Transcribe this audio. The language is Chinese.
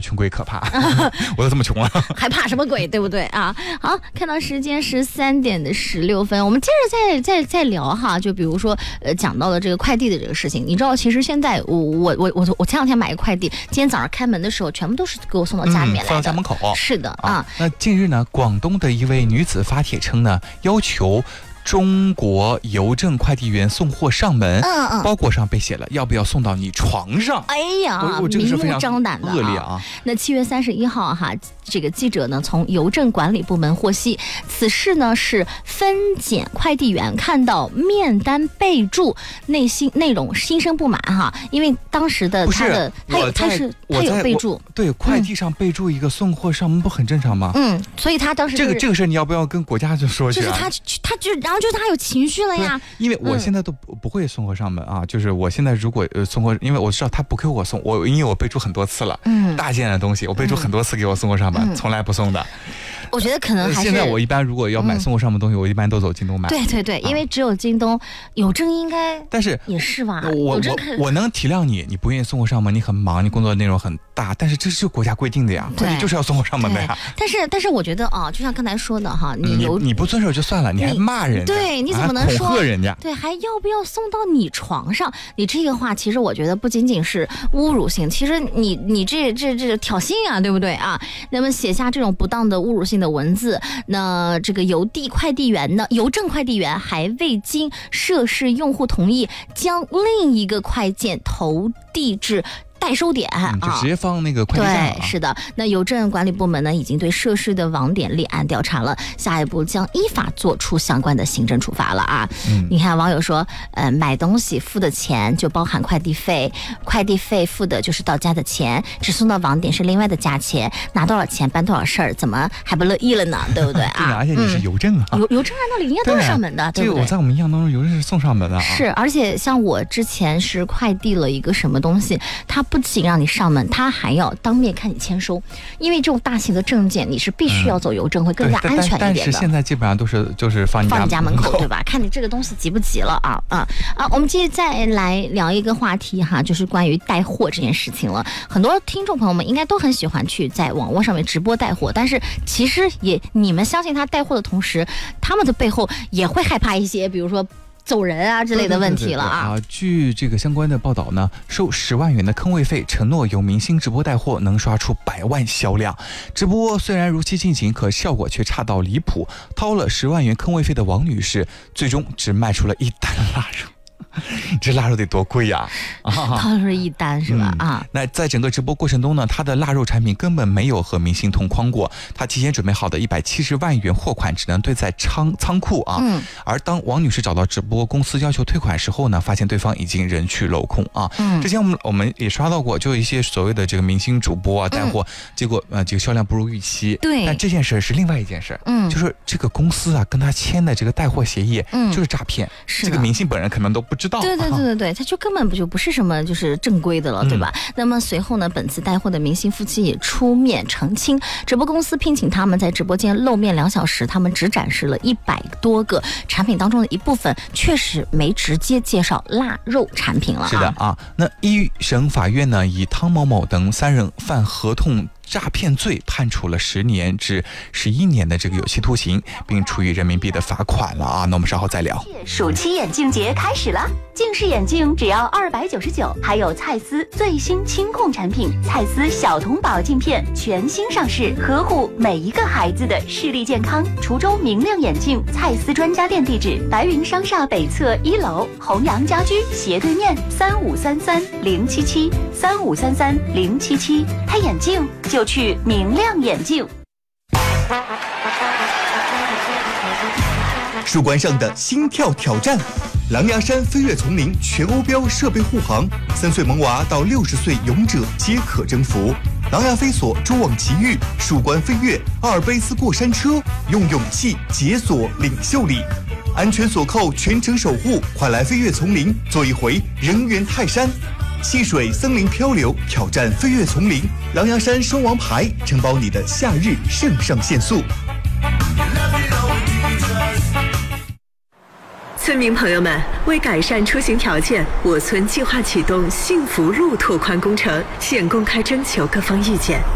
穷鬼可怕，我都这么穷了， 还怕什么鬼，对不对啊？好，看到时间13:16，我们接着再聊哈，就比如说讲到了这个快递的这个事情，你知道，其实现在我前两天买个快递，今天早上开门的时候，全部都是给我送到家里面来的， 放到家门口。 是的啊。 那近日呢，广东的一位女子发帖称呢，要求中国邮政快递员送货上门，包裹上被写了要不要送到你床上。 哎呀，明目张胆的恶劣啊！ 那7月31号哈，这个记者呢从邮政管理部门获悉，此事呢是分拣快递员看到面单备注内容心生不满哈，因为当时的他有备注， 对，快递上备注一个送货上门不很正常吗？ 所以他当时这个事你要不要跟国家就说去啊？ 就是他就然后就是他有情绪了呀。 因为我现在都不会送货上门啊，就是我现在如果送货，因为我知道他不给我送，因为我备注很多次了，大件的东西我备注很多次给我送货上门，从来不送的。 我觉得可能还是现在我一般如果要买送货上门东西，我一般都走京东买。 对，因为只有京东，邮政应该， 但是也是吧。 我能体谅你不愿意送货上门，你很忙，你工作内容很大，但是这是国家规定的呀，快递就是要送货上门的呀。 但是我觉得啊，就像刚才说的哈， 你不遵守就算了，你还骂人家， 对，你怎么能说恐吓人家？ 对，还要不要送到你床上？你这个话，其实我觉得不仅仅是侮辱性，其实你这挑衅啊，对不对啊？那么写下这种不当的侮辱性的文字，那这个邮政快递员还未经涉事用户同意，将另一个快件投递至代收点就直接放那个快递站了。 对，是的。那邮政管理部门呢，已经对涉事的网点立案调查了，下一步将依法做出相关的行政处罚了啊。你看网友说，买东西付的钱就包含快递费，快递费付的就是到家的钱，只送到网点是另外的价钱，拿多少钱办多少事儿，怎么还不乐意了呢？对不对啊？ 对，而且你是邮政啊， 邮政按道理应该都是上门的，对不对？ 这个我在我们印象当中，邮政是送上门的啊。 是，而且像我之前是快递了一个什么东西，它不仅让你上门，他还要当面看你签收，因为这种大型的证件你是必须要走邮政，会更加安全一点的。 但是现在基本上都是就是放你家门口， 对吧？看你这个东西急不急了啊！我们接着再来聊一个话题哈，就是关于带货这件事情了。很多听众朋友们应该都很喜欢去在网络上面直播带货，但是其实你们相信他带货的同时，他们的背后也会害怕一些，比如说走人啊之类的问题了啊！ 据这个相关的报道呢，收10万元的坑位费，承诺有明星直播带货能刷出100万销量。直播虽然如期进行，可效果却差到离谱。掏了10万元坑位费的王女士，最终只卖出了1单腊肉。这腊肉得多贵呀！ 它是1单是吧？ 那在整个直播过程中呢，他的腊肉产品根本没有和明星同框过，他提前准备好的170万元货款只能堆在仓库啊。而当王女士找到直播公司要求退款时候呢，发现对方已经人去楼空啊。之前我们也刷到过，就一些所谓的这个明星主播啊带货，结果这个销量不如预期。 对， 但这件事是另外一件事，就是这个公司啊跟他签的这个带货协议就是诈骗，这个明星本人可能都不知道。 对，他就根本不是什么就是正规的了，对吧？那么随后呢，本次带货的明星夫妻也出面澄清，直播公司聘请他们在直播间露面2小时，他们只展示了100多个产品当中的一部分，确实没直接介绍腊肉产品了。 是的啊，那一审法院呢，以汤某某等3人犯合同诈骗罪判处了10年至11年的这个有期徒刑，并处以人民币的罚款了啊。那我们稍后再聊。 暑期眼镜节开始了，近视眼镜只要299，还有蔡司最新清控产品蔡司小童宝镜片全新上市，呵护每一个孩子的视力健康。滁州明亮眼镜蔡司专家店地址：白云商厦北侧1楼，弘阳家居斜对面，3533-077，3533-077。配眼镜就去明亮眼镜。 树冠上的心跳挑战，狼牙山飞跃丛林全欧标设备护航，3岁萌娃到60岁勇者皆可征服。狼牙飞索蛛网奇遇，树冠飞跃，阿尔卑斯过山车，用勇气解锁领袖力。安全锁扣全程守护，快来飞跃丛林做一回人猿泰山。溪水森林漂流，挑战飞跃丛林，狼牙山双王牌承包你的夏日肾上腺素。 村民朋友们，为改善出行条件，我村计划启动幸福路拓宽工程，现公开征求各方意见。